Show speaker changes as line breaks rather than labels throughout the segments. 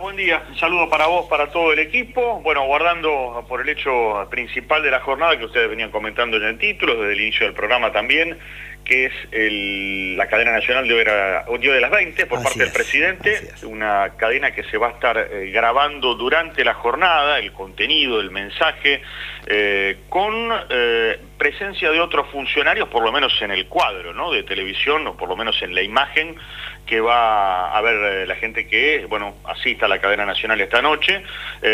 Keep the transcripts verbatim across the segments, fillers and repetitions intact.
Buen día, un saludo para vos, para todo el equipo. Bueno, guardando por el hecho principal de la jornada que ustedes venían comentando en el título, desde el inicio del programa también, que es el, la cadena nacional de Vera, Día de las veinte por
así
parte
es,
del presidente, una cadena que se va a estar eh, grabando durante la jornada, el contenido, el mensaje, eh, con eh, presencia de otros funcionarios, por lo menos en el cuadro, ¿no?, de televisión, o por lo menos en la imagen que va a ver eh, la gente que, bueno, asista a la cadena nacional esta noche,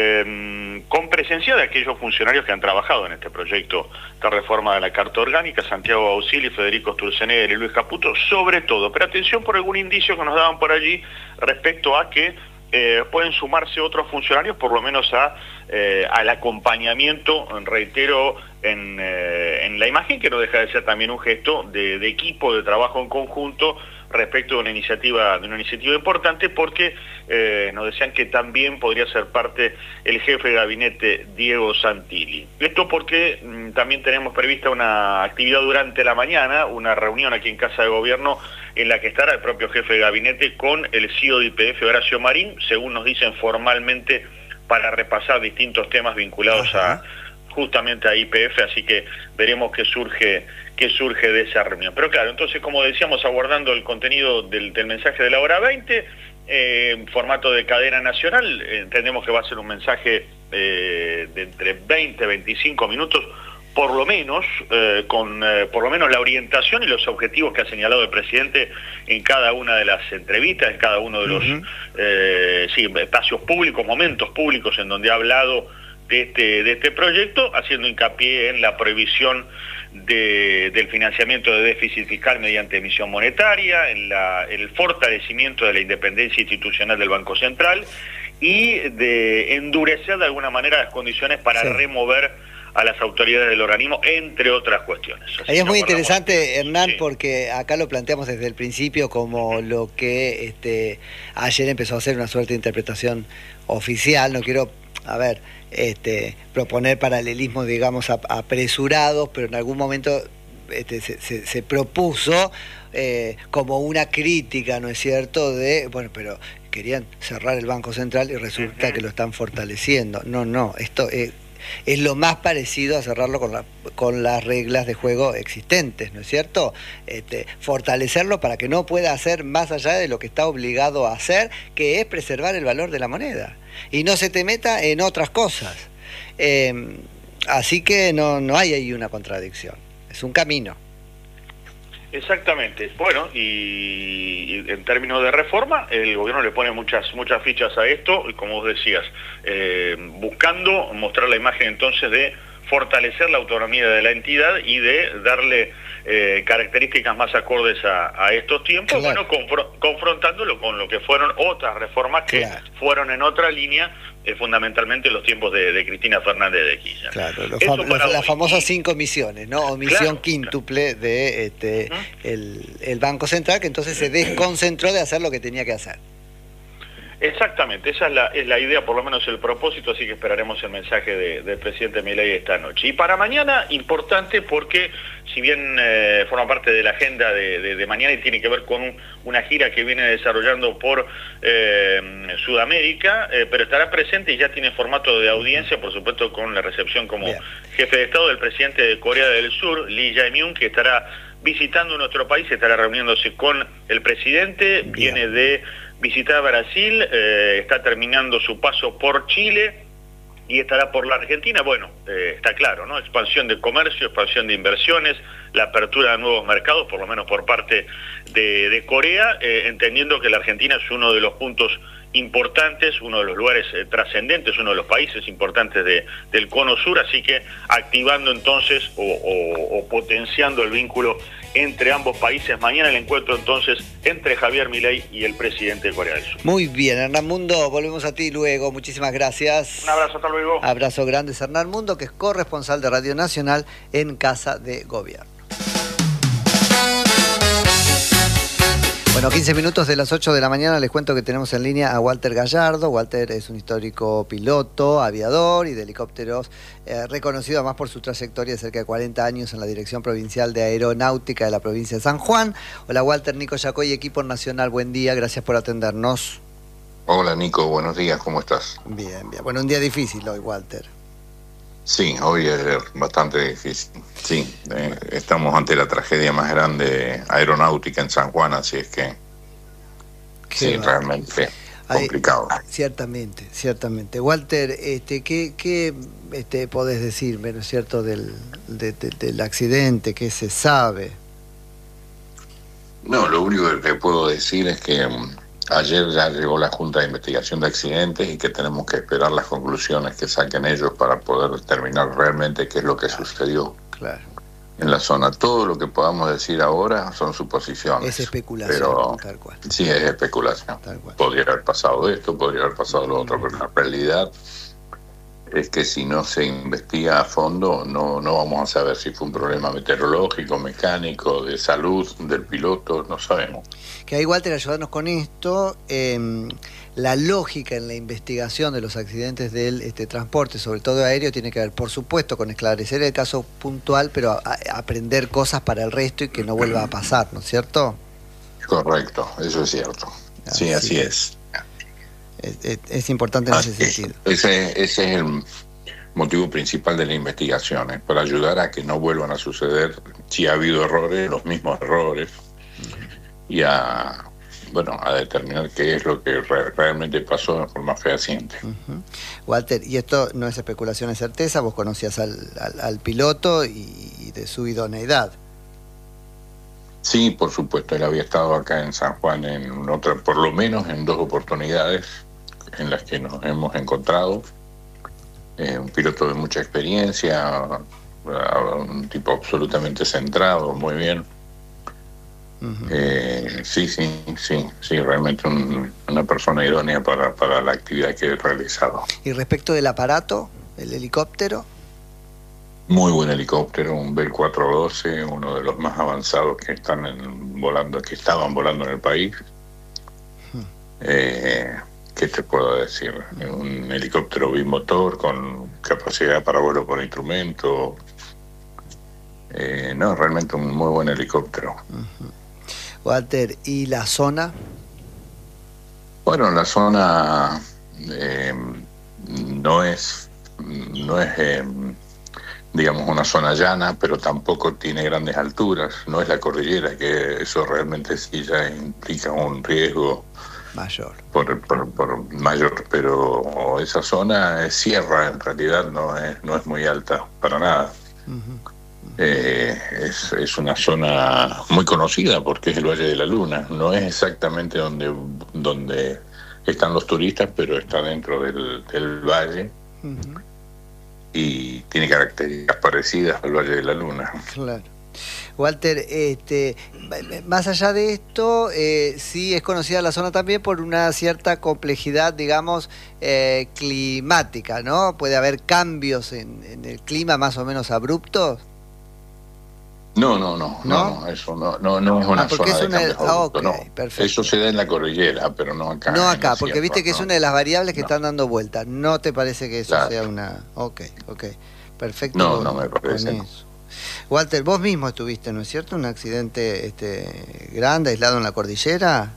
eh, con presencia de aquellos funcionarios que han trabajado en este proyecto de reforma de la Carta Orgánica, Santiago Bausili, Federico Sturzenegger y Luis Caputo, sobre todo. Pero atención por algún indicio que nos daban por allí respecto a que eh, pueden sumarse otros funcionarios, por lo menos a eh, al acompañamiento, reitero, en, eh, en la imagen, que no deja de ser también un gesto de, de equipo, de trabajo en conjunto, respecto de una iniciativa de una iniciativa importante, porque eh, nos decían que también podría ser parte el jefe de gabinete Diego Santilli. Esto porque mmm, también tenemos prevista una actividad durante la mañana, una reunión aquí en Casa de Gobierno, en la que estará el propio jefe de gabinete con el C E O de Y P F, Horacio Marín, según nos dicen formalmente, para repasar distintos temas vinculados Ajá. a justamente a Y P F, así que veremos qué surge qué surge de esa reunión. Pero claro, entonces, como decíamos, aguardando el contenido del, del mensaje de la hora veinte, eh, en formato de cadena nacional, eh, entendemos que va a ser un mensaje eh, de entre veinte a veinticinco minutos, por lo menos, eh, con eh, por lo menos la orientación y los objetivos que ha señalado el presidente en cada una de las entrevistas, en cada uno de los uh-huh. eh, sí, espacios públicos, momentos públicos en donde ha hablado de este, de este proyecto, haciendo hincapié en la prohibición de, del financiamiento de déficit fiscal mediante emisión monetaria, en la, el fortalecimiento de la independencia institucional del Banco Central y de endurecer de alguna manera las condiciones para sí. remover a las autoridades del organismo, entre otras cuestiones. Así
Ahí es muy interesante,
de...
Hernán,
sí.
porque acá lo planteamos desde el principio como lo que este, ayer empezó a ser una suerte de interpretación oficial. No quiero, a ver, este, proponer paralelismos, digamos, apresurados, pero en algún momento este, se, se, se propuso eh, como una crítica, ¿no es cierto?, de, bueno, pero querían cerrar el Banco Central y resulta uh-huh. que lo están fortaleciendo. No, no, esto es... es lo más parecido a cerrarlo con, la, con las reglas de juego existentes, ¿no es cierto? Este, fortalecerlo para que no pueda hacer más allá de lo que está obligado a hacer, que es preservar el valor de la moneda. Y no se te meta en otras cosas. Eh, así que no, no hay ahí una contradicción. Es un camino.
Exactamente. Bueno, y, y en términos de reforma, el gobierno le pone muchas muchas fichas a esto, y como vos decías, eh, buscando mostrar la imagen entonces de fortalecer la autonomía de la entidad y de darle eh, características más acordes a, a estos tiempos, claro. bueno, confr confrontándolo con lo que fueron otras reformas que claro. fueron en otra línea, eh, fundamentalmente en los tiempos de, de Cristina Fernández de Kirchner.
Claro, los fam los, las famosas cinco misiones, ¿no? Omisión claro, quíntuple claro. de este, uh-huh. el, el Banco Central, que entonces se desconcentró de hacer lo que tenía que hacer.
Exactamente, esa es la, es la idea, por lo menos el propósito, así que esperaremos el mensaje de, del presidente Milei esta noche. Y para mañana, importante porque, si bien eh, forma parte de la agenda de, de, de mañana y tiene que ver con un, una gira que viene desarrollando por eh, Sudamérica, eh, pero estará presente y ya tiene formato de audiencia, por supuesto con la recepción como Bien. jefe de Estado del presidente de Corea del Sur, Lee Jae-myung, que estará visitando nuestro país, estará reuniéndose con el presidente, Bien. viene de visitar Brasil, eh, está terminando su paso por Chile y estará por la Argentina. Bueno, eh, está claro, ¿no? Expansión de comercio, expansión de inversiones, la apertura de nuevos mercados, por lo menos por parte de, de Corea, eh, entendiendo que la Argentina es uno de los puntos importantes, uno de los lugares eh, trascendentes, uno de los países importantes de, del Cono Sur, así que activando entonces o, o, o potenciando el vínculo entre ambos países. Mañana el encuentro entonces entre Javier Milei y el presidente de Corea del Sur.
Muy bien, Hernán Mundo, volvemos a ti luego, muchísimas gracias.
Un abrazo, hasta luego.
Abrazo grande, es Hernán Mundo, que es corresponsal de Radio Nacional en Casa de Gobierno. Bueno, quince minutos de las ocho de la mañana les cuento que tenemos en línea a Walter Gallardo. Walter es un histórico piloto, aviador y de helicópteros, eh, reconocido además por su trayectoria de cerca de cuarenta años en la Dirección Provincial de Aeronáutica de la provincia de San Juan. Hola Walter, Nico Yacoy, equipo nacional, buen día, gracias por atendernos.
Hola Nico, buenos días, ¿cómo estás?
Bien, bien. Bueno, un día difícil hoy, Walter.
Sí, hoy es bastante difícil. Sí, eh, estamos ante la tragedia más grande aeronáutica en San Juan, así es que
Qué
sí,
va.
realmente
Ay,
complicado.
ciertamente, ciertamente. Walter, este, ¿qué, qué este, podés decirme, ¿no es cierto, del, de- de- del accidente? ¿Qué se sabe?
No, lo único que puedo decir es que mm, ayer ya llegó la Junta de Investigación de Accidentes y que tenemos que esperar las conclusiones que saquen ellos para poder determinar realmente qué es lo que sucedió
Claro.
en la zona. Todo lo que podamos decir ahora son suposiciones.
Es especulación,
Pero
tal cual.
sí, es especulación.
Tal cual.
Podría haber pasado esto, podría haber pasado lo otro, pero la realidad es que si no se investiga a fondo, no, no vamos a saber si fue un problema meteorológico, mecánico, de salud del piloto, no sabemos.
Que ahí, Walter, ayudarnos con esto. Eh, la lógica en la investigación de los accidentes del este, transporte, sobre todo aéreo, tiene que ver, por supuesto, con esclarecer el caso puntual, pero a, a aprender cosas para el resto y que no vuelva a pasar, ¿no es cierto?
Correcto, eso es cierto. Sí, así es.
Es, es, es importante en
Así
ese
es.
sentido.
Ese, ese es el motivo principal de la investigación, es para ayudar a que no vuelvan a suceder, si ha habido errores, los mismos errores, y a, bueno, a determinar qué es lo que re- realmente pasó de forma fehaciente.
Uh-huh. Walter, y esto no es especulación, es certeza, vos conocías al, al, al piloto y, y de su idoneidad.
Sí, por supuesto, él había estado acá en San Juan en otra, por lo menos en dos oportunidades en las que nos hemos encontrado. Eh, un piloto de mucha experiencia, un tipo absolutamente centrado, muy bien. Uh-huh. eh, sí, sí, sí, sí, realmente un, una persona idónea para, para la actividad que he realizado.
Y respecto del aparato, el helicóptero.
Muy buen helicóptero, un Bell cuatrocientos doce, uno de los más avanzados que están en, volando, que estaban volando en el país. Uh-huh. eh, ¿Qué te puedo decir? Un helicóptero bimotor con capacidad para vuelo por instrumento. Eh, no, realmente un muy buen helicóptero.
Uh-huh. Walter, ¿y la zona?
Bueno, la zona eh, no es, no es eh, digamos, una zona llana, pero tampoco tiene grandes alturas. No es la cordillera, que eso realmente sí ya implica un riesgo
mayor.
Por, por, por mayor, pero esa zona es sierra, en realidad no es, no es muy alta para nada. Uh-huh. Uh-huh. Eh, es, es una zona muy conocida porque es el Valle de la Luna. No es exactamente donde, donde están los turistas, pero está dentro del, del valle. Uh-huh. Y tiene características parecidas al Valle de la Luna.
Claro. Walter, este, más allá de esto, eh, sí es conocida la zona también por una cierta complejidad, digamos, eh, climática, ¿no? ¿Puede haber cambios en, en el clima más o menos abruptos?
No, no, no, no, no, eso no, no, no es una
ah, zona
es una,
de cambios abruptos,
okay,
no. Perfecto.
Eso se da en la cordillera, pero no acá.
No acá, porque
sierra,
viste que
no.
es una de las variables que
no.
están dando vueltas. ¿No te parece que eso claro. sea una...? Ok, ok, perfecto.
No,
con,
no me parece. No.
Walter, vos mismo estuviste, ¿no es cierto? Un accidente este, grande, aislado en la cordillera.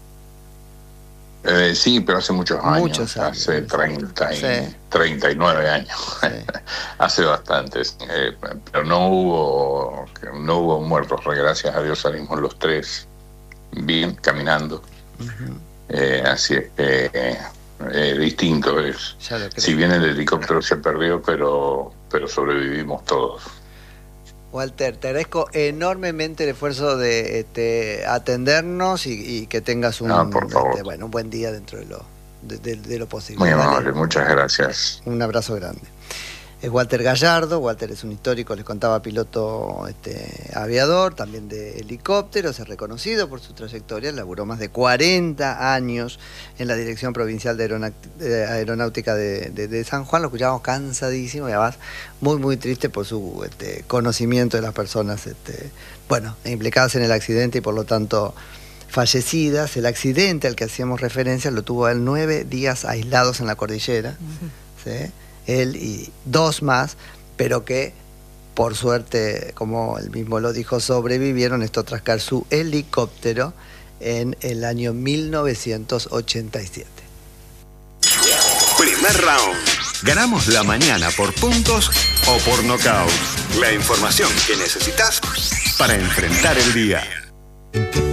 Eh, sí, pero hace muchos años.
Muchos años.
Hace treinta y, sí. treinta y nueve años. Sí. Hace bastantes. Eh, pero no hubo, no hubo muertos. Gracias a Dios salimos los tres bien, caminando. Uh-huh. eh, así es que eh, eh, distinto es. Si bien el helicóptero se perdió, pero, pero sobrevivimos todos.
Walter, te agradezco enormemente el esfuerzo de este, atendernos y, y que tengas un,
ah, por favor.
Este, bueno, un buen día dentro de lo, de, de, de lo posible.
Muy amable, ¿vale? Muchas gracias.
Un abrazo grande. Es Walter Gallardo. Walter es un histórico, les contaba, piloto este, aviador, también de helicópteros, es reconocido por su trayectoria, laburó más de cuarenta años en la Dirección Provincial de, Aeronáutica de, Aeronáutica de, de, de San Juan. Lo escuchábamos cansadísimo y además muy, muy triste por su este, conocimiento de las personas este, bueno, implicadas en el accidente y por lo tanto fallecidas. El accidente al que hacíamos referencia lo tuvo él nueve días aislados en la cordillera, uh-huh. ¿sí? Él y dos más, pero que por suerte, como él mismo lo dijo, sobrevivieron esto tras caer su helicóptero en el año mil novecientos ochenta y siete.
Primer round. Ganamos la mañana por puntos o por nocaut. La información que necesitas para enfrentar el día.